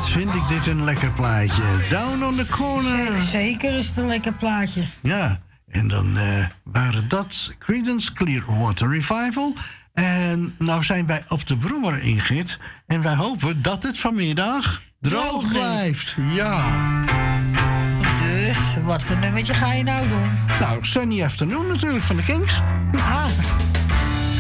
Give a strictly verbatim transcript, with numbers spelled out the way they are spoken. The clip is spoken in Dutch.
wat vind ik dit een lekker plaatje. Down on the Corner. Z- zeker is het een lekker plaatje. Ja, en dan uh, waren dat Creedence Clearwater Revival. En nou zijn wij op de Brommer, Ingrid. En wij hopen dat het vanmiddag droog, droog blijft. Ja. Dus, wat voor nummertje ga je nou doen? Nou, Sunny Afternoon natuurlijk van de Kings. Ah.